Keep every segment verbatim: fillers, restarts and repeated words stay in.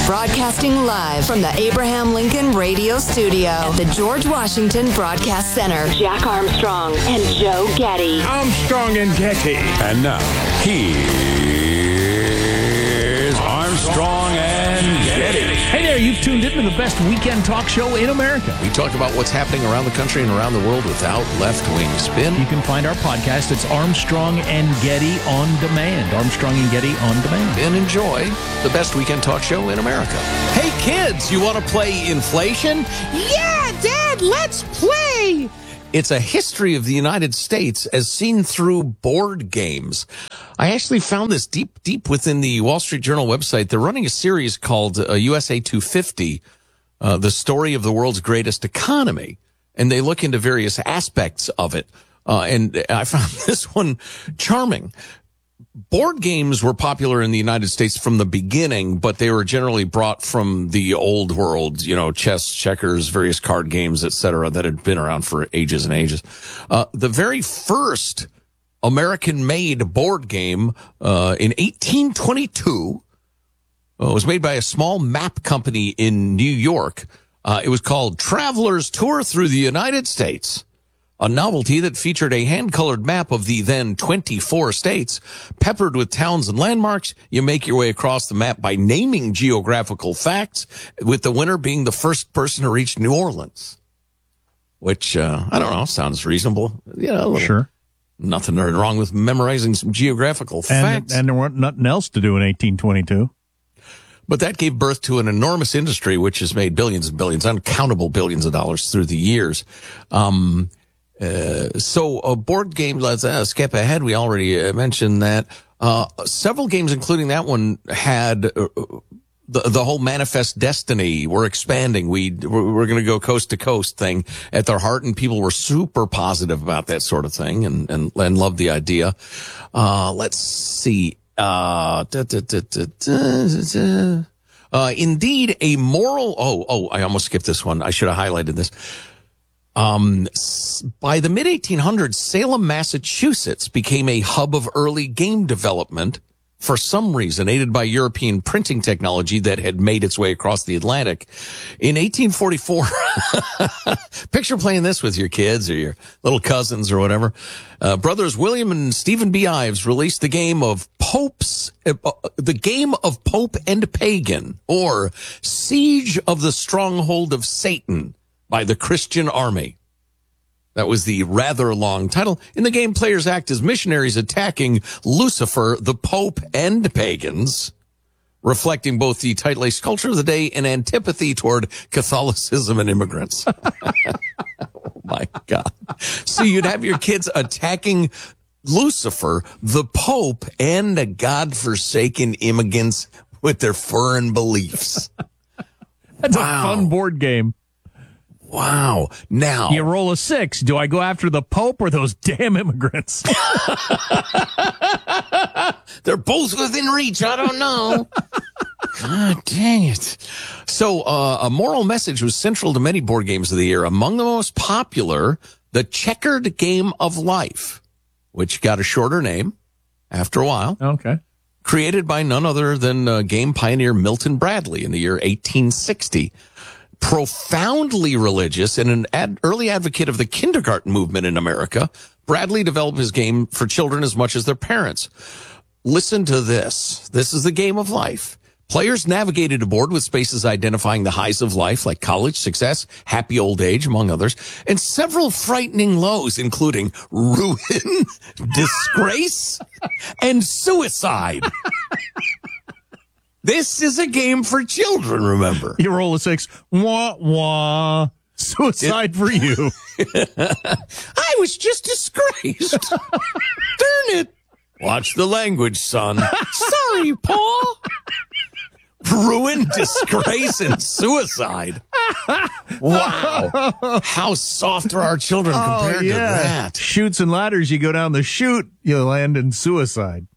Broadcasting live from the Abraham Lincoln Radio Studio at the George Washington Broadcast Center. Jack Armstrong and Joe Getty. Armstrong and Getty. And now, here's Armstrong and Getty. Hey there, you've tuned into the best weekend talk show in America. We talk about what's happening around the country and around the world without left-wing spin. You can find our podcast. It's Armstrong and Getty on Demand. Armstrong and Getty on Demand. And enjoy the best weekend talk show in America. Hey, kids, you want to play inflation? Yeah, Dad, let's play! It's a history of the United States as seen through board games. I actually found this deep, deep within the Wall Street Journal website. They're running a series called uh, U S A two fifty, uh, the story of the world's greatest economy. And they look into various aspects of it. Uh, and I found this one charming. Board games were popular in the United States from the beginning, but they were generally brought from the old world, you know, chess, checkers, various card games, et cetera, that had been around for ages and ages. Uh, the very first American-made board game uh, in eighteen twenty-two uh, was made by a small map company in New York. Uh, it was called Traveler's Tour Through the United States. A novelty that featured a hand-colored map of the then twenty-four states, peppered with towns and landmarks. You make your way across the map by naming geographical facts, with the winner being the first person to reach New Orleans. Which, uh, I don't know, sounds reasonable. You know, little, sure. Nothing wrong with memorizing some geographical facts. And, and there wasn't nothing else to do in eighteen twenty-two. But that gave birth to an enormous industry, which has made billions and billions, uncountable billions of dollars through the years. Um... Uh, so a board game, let's uh, skip ahead. We already uh, mentioned that. Uh, several games, including that one, had uh, the the whole Manifest Destiny. We're expanding. We we're, we're going to go coast to coast thing at their heart, and people were super positive about that sort of thing, and and and loved the idea. Uh, let's see. Uh, da, da, da, da, da, da. uh, indeed, a moral. Oh, oh, I almost skipped this one. I should have highlighted this. Um, by the mid eighteen hundreds, Salem, Massachusetts became a hub of early game development for some reason, aided by European printing technology that had made its way across the Atlantic. In eighteen forty-four, picture playing this with your kids or your little cousins or whatever. Uh, brothers William and Stephen B. Ives released the game of Pope's, uh, the game of Pope and Pagan, or Siege of the Stronghold of Satan, by the Christian Army. That was the rather long title. In the game, players act as missionaries attacking Lucifer, the Pope, and pagans, reflecting both the tight-laced culture of the day and antipathy toward Catholicism and immigrants. Oh, my God. So you'd have your kids attacking Lucifer, the Pope, and the godforsaken immigrants with their foreign beliefs. That's Wow. a fun board game. Wow. Now, You roll a six. Do I go after the Pope or those damn immigrants? they're both within reach. I don't know. God dang it. So uh, a moral message was central to many board games of the year. Among the most popular, the Checkered Game of Life, which got a shorter name after a while. Okay. Created by none other than uh, game pioneer Milton Bradley in the year eighteen sixty. Profoundly religious and an ad- early advocate of the kindergarten movement in America, Bradley developed his game for children as much as their parents. Listen to this. This is the game of life. Players navigated a board with spaces identifying the highs of life, like college, success, happy old age, among others, and several frightening lows, including ruin, disgrace, and suicide. This is a game for children, remember. You roll a six. Wah, wah. Suicide it, for you. I was just disgraced. Darn it. Watch the language, son. Sorry, Paul. Ruin, disgrace, and suicide. Wow. How soft are our children compared oh, yeah. to that? Chutes and ladders, you go down the chute, you land in suicide.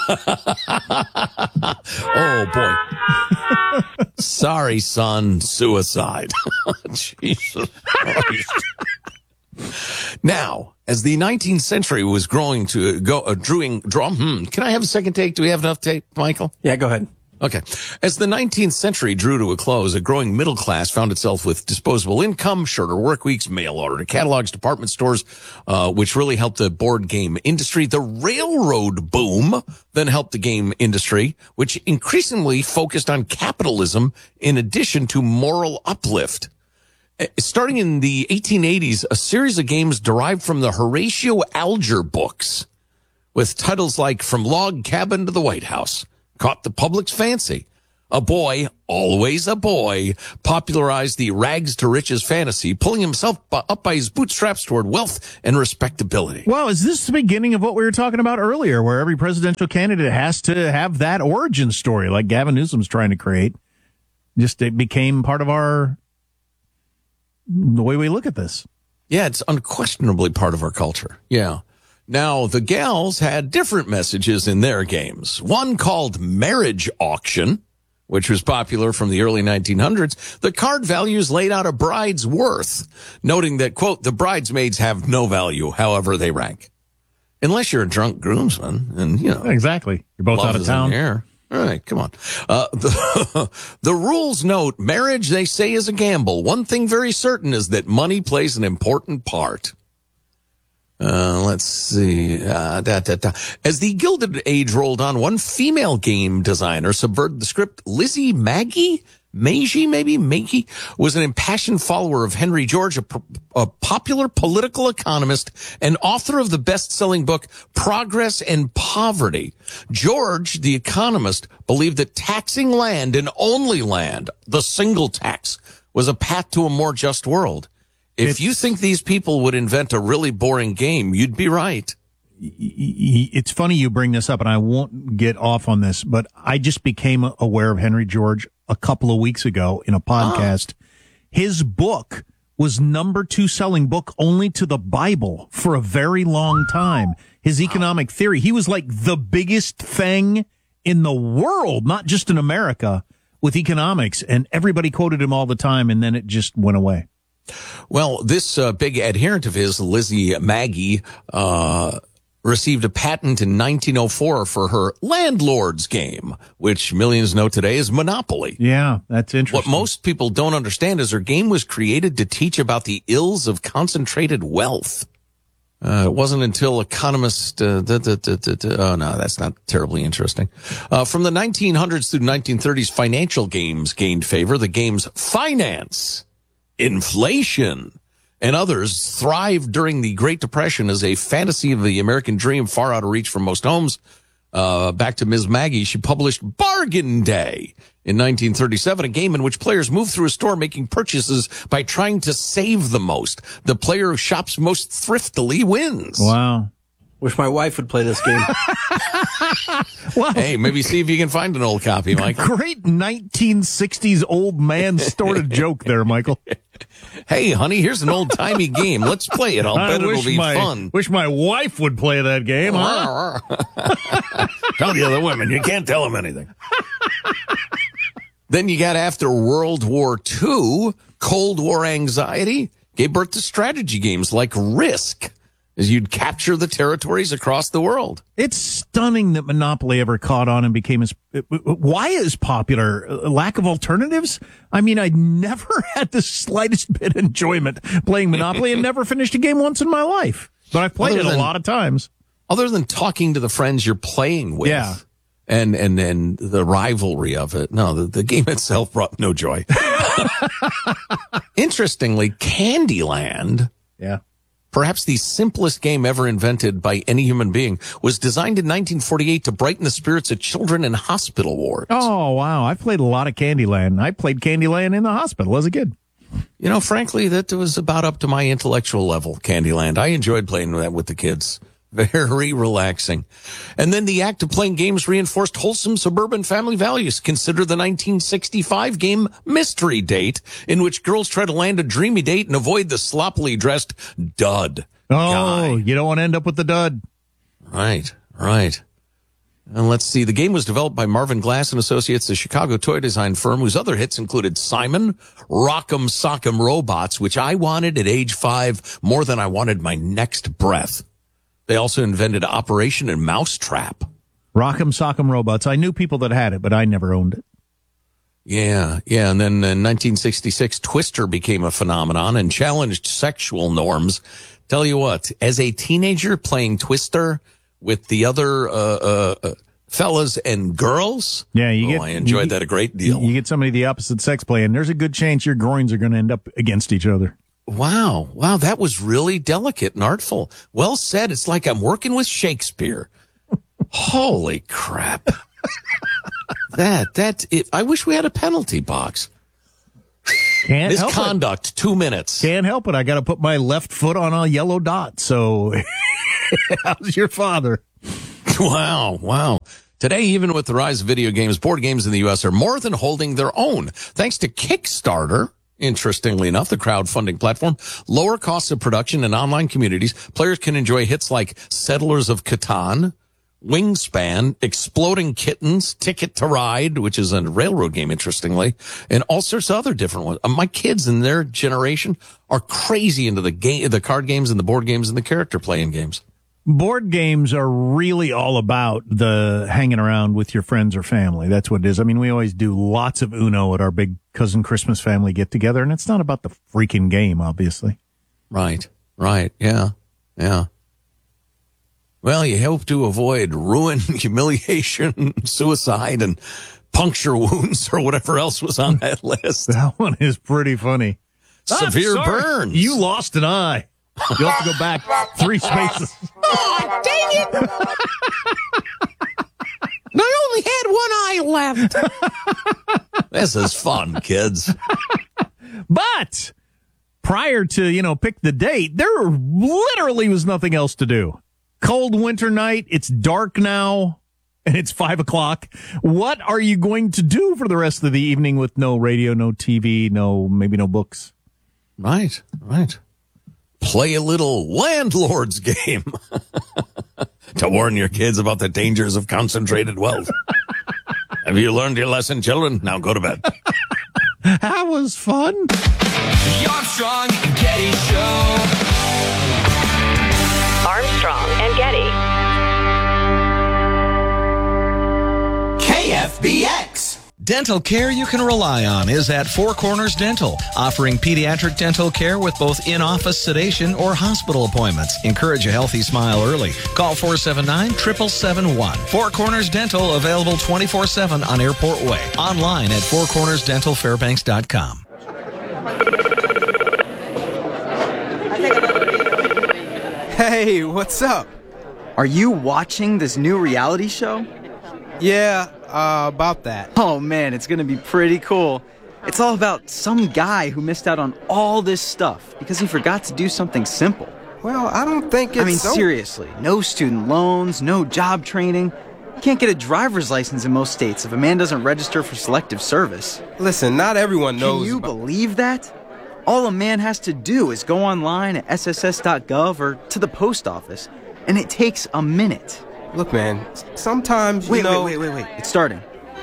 Oh, boy. Sorry, son. Suicide. Jesus Christ. Now, as the nineteenth century was growing to go, uh, drawing, draw, hmm, can I have a second take? Do we have enough tape, Michael? Yeah, go ahead. Okay. As the nineteenth century drew to a close, a growing middle class found itself with disposable income, shorter work weeks, mail order catalogs, department stores, uh, which really helped the board game industry. The railroad boom then helped the game industry, which increasingly focused on capitalism in addition to moral uplift. Starting in the eighteen eighties, a series of games derived from the Horatio Alger books with titles like From Log Cabin to the White House caught the public's fancy. A boy, always a boy, popularized the rags to riches fantasy, pulling himself up by his bootstraps toward wealth and respectability. Well, is this the beginning of what we were talking about earlier, where every presidential candidate has to have that origin story like Gavin Newsom's trying to create? Just it became part of our, the way we look at this. Yeah, it's unquestionably part of our culture. Yeah. Now, the gals had different messages in their games. One called Marriage Auction, which was popular from the early nineteen hundreds. The card values laid out a bride's worth, noting that, quote, the bridesmaids have no value, however they rank. Unless you're a drunk groomsman, and, you know. Exactly. You're both out of town. All right, come on. Uh, the, the rules note, marriage, they say, is a gamble. One thing very certain is that money plays an important part. Uh, let's see. Uh, da, da, da. As the Gilded Age rolled on, one female game designer subverted the script. Lizzie Maggie? Maggie, maybe? Maggie? Was an impassioned follower of Henry George, a, a popular political economist and author of the best-selling book, Progress and Poverty. George, the economist, believed that taxing land and only land, the single tax, was a path to a more just world. If it's, you think these people would invent a really boring game, you'd be right. It's funny you bring this up, and I won't get off on this, but I just became aware of Henry George a couple of weeks ago in a podcast. Oh. His book was number two selling book only to the Bible for a very long time. His economic theory, he was like the biggest thing in the world, not just in America, with economics, and everybody quoted him all the time, and then it just went away. Well, this uh, big adherent of his, Lizzie Maggie, uh, received a patent in nineteen oh four for her Landlords game, which millions know today is Monopoly. Yeah, that's interesting. What most people don't understand is her game was created to teach about the ills of concentrated wealth. Uh, it wasn't until economists, uh, da, da, da, da, da, oh no, that's not terribly interesting. Uh, from the nineteen hundreds through the nineteen thirties, financial games gained favor. The games Finance, Inflation, and others thrived during the Great Depression as a fantasy of the American dream far out of reach from most homes. Uh, back to Miz Maggie, she published Bargain Day in nineteen thirty-seven, a game in which players move through a store making purchases by trying to save the most. The player who shops most thriftily wins. Wow. Wish my wife would play this game. Well, hey, maybe see if you can find an old copy, Mike. Great nineteen sixties old man started joke there, Michael. Hey, honey, here's an old-timey game. Let's play it. I'll bet it'll be my, fun. Wish my wife would play that game, huh? Tell the other women, you can't tell them anything. Then you got, after World War Two, Cold War anxiety gave birth to strategy games like Risk, as you'd capture the territories across the world. It's stunning that Monopoly ever caught on and became as, why is popular? Lack of alternatives? I mean, I never had the slightest bit of enjoyment playing Monopoly and never finished a game once in my life. But I've played other it than, a lot of times. Other than talking to the friends you're playing with. Yeah. And, and, and the rivalry of it. No, the, the game itself brought no joy. Interestingly, Candyland. Yeah. Perhaps the simplest game ever invented by any human being, was designed in nineteen forty-eight to brighten the spirits of children in hospital wards. Oh, wow. I've played a lot of Candyland. I played Candyland in the hospital as a kid. You know, frankly, that was about up to my intellectual level, Candyland. I enjoyed playing that with the kids. Very relaxing. And then the act of playing games reinforced wholesome suburban family values. Consider the nineteen sixty-five game Mystery Date, in which girls try to land a dreamy date and avoid the sloppily dressed dud Oh, guy. You don't want to end up with the dud. Right, right. And let's see. The game was developed by Marvin Glass and Associates, a Chicago toy design firm whose other hits included Simon, Rock'em Sock'em Robots, which I wanted at age five more than I wanted my next breath. They also invented Operation and Mousetrap. Rock'em Sock'em Robots. I knew people that had it, but I never owned it. Yeah, yeah. And then in nineteen sixty-six, Twister became a phenomenon and challenged sexual norms. Tell you what, as a teenager playing Twister with the other uh, uh, fellas and girls, yeah, you oh, get, I enjoyed you, that a great deal. You get somebody of the opposite sex play, and there's a good chance your groins are going to end up against each other. Wow, wow, that was really delicate and artful. Well said. It's like I'm working with Shakespeare. Holy crap. that, that, it, I wish we had a penalty box. Can't help Misconduct, it. two minutes. Can't help it. I got to put my left foot on a yellow dot. So, how's your father? Wow, wow. Today, even with the rise of video games, board games in the U S are more than holding their own. Thanks to Kickstarter, interestingly enough, the crowdfunding platform, lower costs of production and online communities, players can enjoy hits like Settlers of Catan, Wingspan, Exploding Kittens, Ticket to Ride, which is a railroad game, interestingly, and all sorts of other different ones. My kids in their generation are crazy into the game, the card games and the board games and the character playing games. Board games are really all about the hanging around with your friends or family. That's what it is. I mean, we always do lots of Uno at our big cousin Christmas family get together, and it's not about the freaking game, obviously. Right, right, yeah, yeah. Well, you hope to avoid ruin, humiliation, suicide, and puncture wounds or whatever else was on that list. That one is pretty funny. Severe burns. You lost an eye. You'll have to go back three spaces. Oh, dang it! I only had one eye left. This is fun, kids. But prior to, you know, pick the date, there literally was nothing else to do. Cold winter night, it's dark now, and it's five o'clock. What are you going to do for the rest of the evening with no radio, no T V, no, maybe no books? Right, right. Play a little landlord's game to warn your kids about the dangers of concentrated wealth. Have you learned your lesson, children? Now go to bed. That was fun. The Armstrong and Getty Show. Armstrong and Getty. K F B X. Dental care you can rely on is at Four Corners Dental, offering pediatric dental care with both in-office sedation or hospital appointments. Encourage a healthy smile early. Call four seven nine, seven seven seven one. Four Corners Dental, available twenty-four seven on Airport Way. Online at four corners dental fairbanks dot com. Hey, what's up? Are you watching this new reality show? Yeah, uh, about that. Oh man, it's gonna be pretty cool. It's all about some guy who missed out on all this stuff because he forgot to do something simple. Well, I don't think it's I mean, so- seriously, no student loans, no job training. You can't get a driver's license in most states if a man doesn't register for selective service. Listen, not everyone knows. Can you about- believe that? All a man has to do is go online at S S S dot gov or to the post office, and it takes a minute. Look, man, sometimes, you wait, know... Wait, wait, wait, wait. It's starting.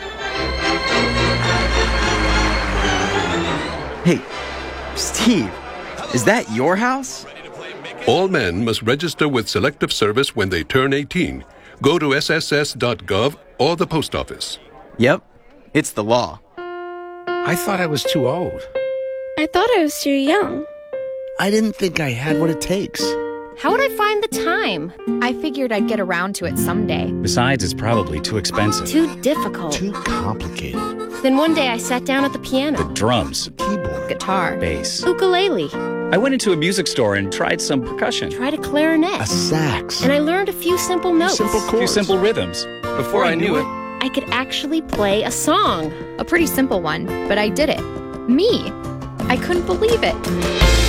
Hey, Steve, is that your house? All men must register with Selective Service when they turn eighteen. Go to S S S dot gov or the post office. Yep, it's the law. I thought I was too old. I thought I was too young. I didn't think I had what it takes. How would I find the time? I figured I'd get around to it someday. Besides, it's probably too expensive. Too difficult. Too complicated. Then one day I sat down at the piano. The drums. Keyboard. Guitar. Bass. Ukulele. I went into a music store and tried some percussion. Tried a clarinet. A sax. And I learned a few simple notes. Simple chords. A few simple rhythms. Before I knew it, I could actually play a song. A pretty simple one, but I did it. Me. I couldn't believe it.